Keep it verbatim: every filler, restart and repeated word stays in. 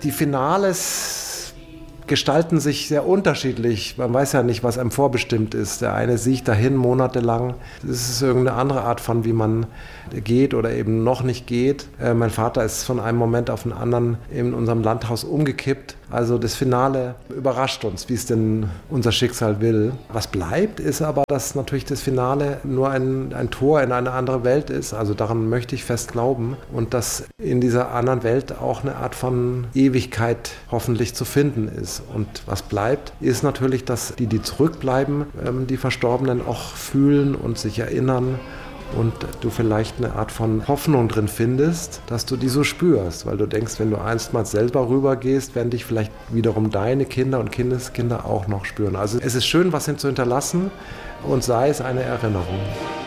Die Finales gestalten sich sehr unterschiedlich. Man weiß ja nicht, was einem vorbestimmt ist. Der eine sieht dahin monatelang. Das ist irgendeine andere Art von, wie man geht oder eben noch nicht geht. Äh, mein Vater ist von einem Moment auf den anderen in unserem Landhaus umgekippt. Also das Finale überrascht uns, wie es denn unser Schicksal will. Was bleibt, ist aber, dass natürlich das Finale nur ein, ein Tor in eine andere Welt ist. Also daran möchte ich fest glauben. Und dass in dieser anderen Welt auch eine Art von Ewigkeit hoffentlich zu finden ist. Und was bleibt, ist natürlich, dass die, die zurückbleiben, ähm, die Verstorbenen auch fühlen und sich erinnern. Und du vielleicht eine Art von Hoffnung drin findest, dass du die so spürst, weil du denkst, wenn du einstmals selber rübergehst, werden dich vielleicht wiederum deine Kinder und Kindeskinder auch noch spüren. Also es ist schön, was zu hinterlassen und sei es eine Erinnerung.